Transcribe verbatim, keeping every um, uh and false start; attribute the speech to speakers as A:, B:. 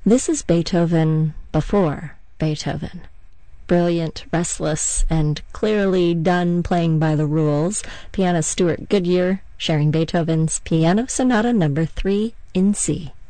A: This is Beethoven before Beethoven. Brilliant, restless, and clearly done playing by the rules. Pianist Stuart Goodyear sharing Beethoven's Piano Sonata Number three in C.